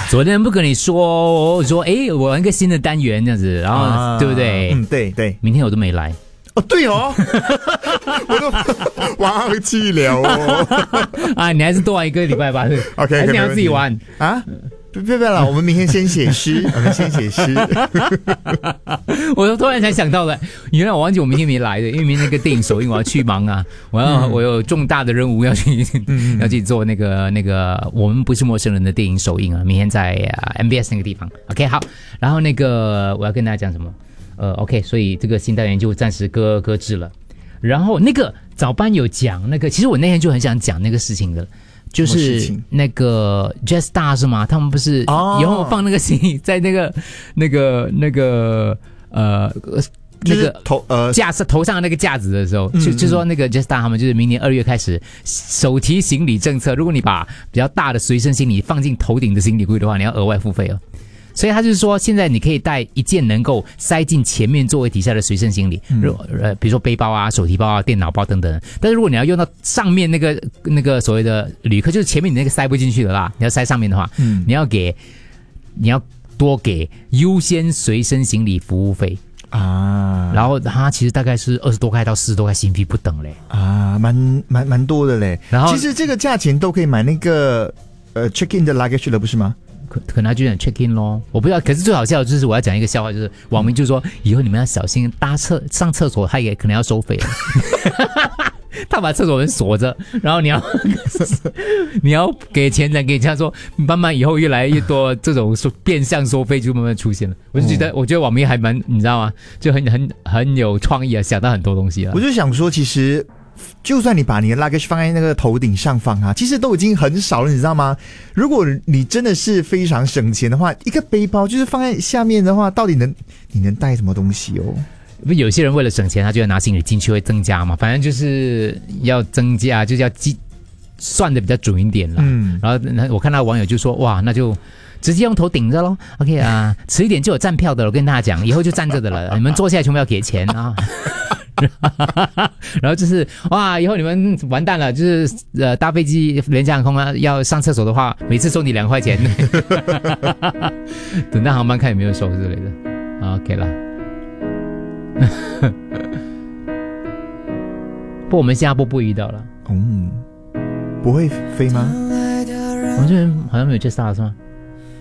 昨天不跟你说我玩一个新的单元这样子，然后、对不对？ 对对， 明天我都没来。 哦，对哦，我都忘记了哦。 啊，你还是多玩一个礼拜吧。 OK， 还是你要自己玩啊？不要了，我们明天先写诗， 我都突然才想到了，原来我忘记我明天没来的，因为明天那个电影首映我要去忙啊，我有重大的任务要去要去做那个我们不是陌生人的电影首映啊，明天在MBS 那个地方。OK， 好，然后那个我要跟大家讲什么？OK， 所以这个新单元就暂时搁置了。然后那个早班有讲那个，其实我那天就很想讲那个事情的。就是那个 Jetstar 是吗？他们不是以后放那个行在那个架子头上那个架子的时候，就说那个 Jetstar 他们就是明年2月开始手提行李政策，如果你把比较大的随身行李放进头顶的行李柜的话，你要额外付费哦。所以他就是说，现在你可以带一件能够塞进前面座位底下的随身行李，比如说背包啊、手提包啊、电脑包等等。但是如果你要用到上面那个所谓的旅客，就是前面你那个塞不进去的啦，你要塞上面的话，你要多给优先随身行李服务费啊。然后它其实大概是20多块到40多块新币不等嘞啊，蛮多的嘞。然后其实这个价钱都可以买那个check in 的 luggage 了，不是吗？ 可能他就想 check in 咯，我不知道。可是最好笑的就是我要讲一个笑话，就是网民就说以后你们要小心上厕所，他也可能要收费了。他把厕所门锁着，然后你要给钱才给他说，慢慢以后越来越多这种变相收费就慢慢出现了。我就觉得，我觉得网民还蛮，你知道吗？就很有创意啊，想到很多东西啊。 我就想说，其实就算你把你的 luggage 放在那个头顶上方啊，其实都已经很少了，你知道吗？如果你真的是非常省钱的话，一个背包就是放在下面的话，到底你能带什么东西哦？ 有些人为了省钱，他就要拿行李进去会增加嘛，反正就是要增加，就是要算的比较准一点啦。然后我看到网友就说，哇，那就直接用头顶着咯。OK 啊，迟一点就有站票的了，我跟大家讲，以后就站着的了，你们坐下来全部要给钱啊。然后就是哇，以后你们完蛋了，就是搭飞机廉价航空啊，要上厕所的话，每次收你2块钱。等到航班看有没有收之类的。OK 了。不，我们新加坡不遇到了。 不会飞吗？ 我们这边好像没有 Jetstar 是吗？